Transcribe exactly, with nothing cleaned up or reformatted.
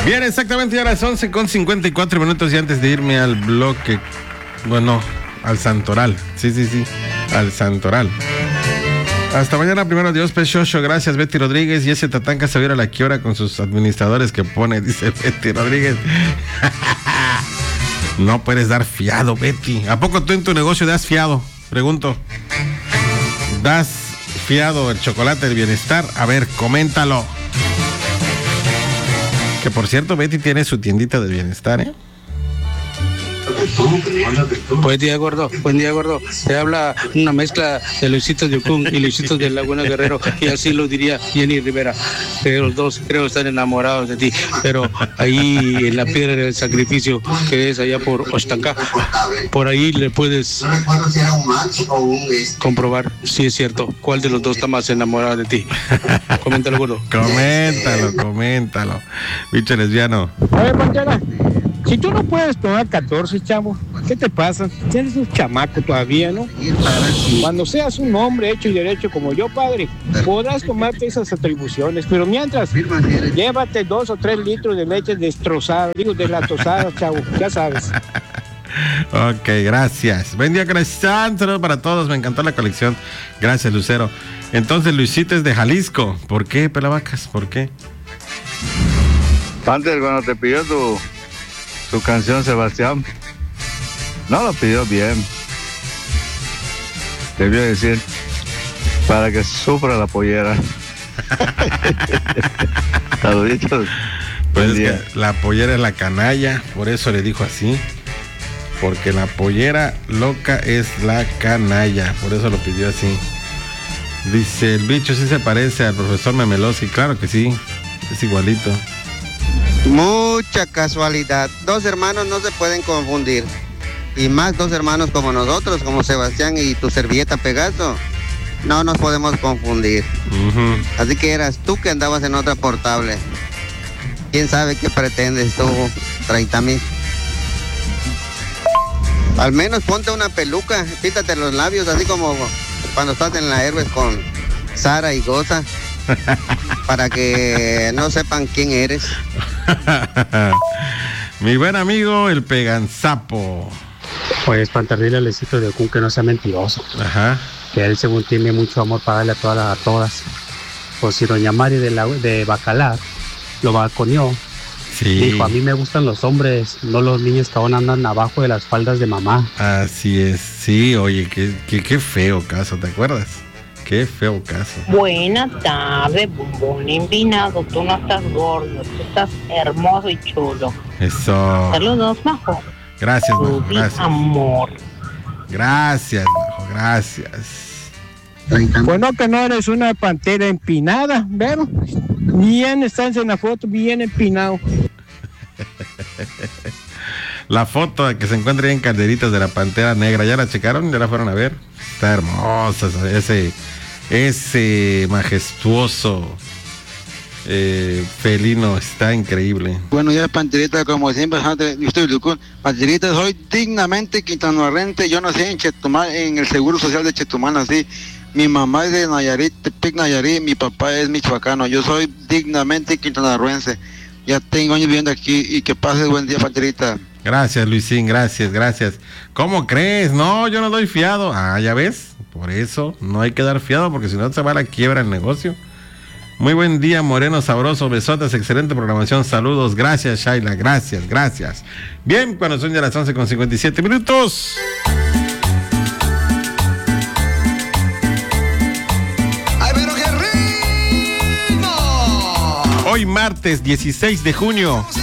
Bien, exactamente, ya las once con cincuenta y cuatro minutos y antes de irme al bloque, bueno, al Santoral, sí, sí, sí, al Santoral. Hasta mañana, primero Dios, Pechocho, gracias Betty Rodríguez y ese Tatanca se viera a la quiora con sus administradores que pone, dice Betty Rodríguez. No puedes dar fiado, Betty. ¿A poco tú en tu negocio das fiado? Pregunto. ¿Das fiado el chocolate del bienestar? A ver, coméntalo. Que por cierto, Betty tiene su tiendita de bienestar, ¿eh? Buen día, gordo. Buen día, gordo. Se habla una mezcla de Luisitos de Ocún y Luisitos de Laguna Guerrero, y así lo diría Jenny Rivera. Que los dos creo están enamorados de ti, pero ahí en la piedra del sacrificio, que es allá por Ostancá, por ahí le puedes comprobar si es cierto cuál de los dos está más enamorado de ti. Coméntalo, gordo. Coméntalo, coméntalo. Bicho lesbiano. A ver, Pantera, si tú no puedes tomar catorce, chavo, ¿qué te pasa? Tienes un chamaco todavía, ¿no? Cuando seas un hombre hecho y derecho como yo, padre, podrás tomarte esas atribuciones, pero mientras, llévate dos o tres litros de leche destrozada, digo, de la tosada, chavo, ya sabes. Ok, gracias. Buen día, Cristian. Saludos para todos. Me encantó la colección. Gracias, Lucero. Entonces, Luisito es de Jalisco. ¿Por qué, Pelavacas? ¿Por qué? Antes, cuando te pidió tu, tu canción, Sebastián, no lo pidió bien. Debió decir, para que sufra la pollera. Saluditos. Pues es que la pollera es la canalla, por eso le dijo así. Porque la pollera loca es la canalla, por eso lo pidió así. Dice, el bicho sí se parece al profesor Memelowski, claro que sí, es igualito. Mucha casualidad, dos hermanos no se pueden confundir. Y más dos hermanos como nosotros, como Sebastián y tu servilleta Pegaso, no nos podemos confundir. Uh-huh. Así que eras tú que andabas en otra portable. ¿Quién sabe qué pretendes tú, treinta mil? Al menos ponte una peluca, píntate los labios, así como cuando estás en la Herbes con Sara y Goza, para que no sepan quién eres. Mi buen amigo, el Peganzapo. Pues Pantarril, el Luisito de Ocún, que no sea mentiroso. Ajá. Que él según tiene mucho amor para darle a todas, a todas. Pues si doña Mari de, la, de Bacalar lo balconeó. Sí. Dijo, a mí me gustan los hombres, no los niños que aún andan abajo de las faldas de mamá. Así es, sí, oye, qué, qué, qué feo caso, ¿te acuerdas? Qué feo caso. Buenas tardes, bombón empinado, tú no estás gordo, tú estás hermoso y chulo. Eso. Saludos, Majo. Gracias, Majo, gracias. Amor. Gracias, Majo, gracias. Bueno, que no eres una pantera empinada, ¿verdad? Bien, estás en la foto, bien empinado. La foto que se encuentra ahí en Calderitas de la Pantera Negra, ¿ya la checaron? ¿Ya la fueron a ver? Está hermosa, ese, ese majestuoso eh, felino, está increíble. Bueno, ya Panterita, como siempre, yo estoy Panterita, soy dignamente quintanarrense, yo nací en Chetumal, en el Seguro Social de Chetumal, así. Mi mamá es de Nayarit, Tepic Nayarit, mi papá es michoacano, yo soy dignamente quintanarruense. Ya tengo años viviendo aquí y que pases buen día, Panterita. Gracias, Luisín, gracias, gracias. ¿Cómo crees? No, yo no doy fiado. Ah, ya ves, por eso no hay que dar fiado porque si no se va a la quiebra el negocio. Muy buen día, Moreno Sabroso, besotes, excelente programación, saludos, gracias, Shaila, gracias, gracias. Bien, cuando son ya las once con cincuenta y siete minutos. Hoy martes dieciséis de junio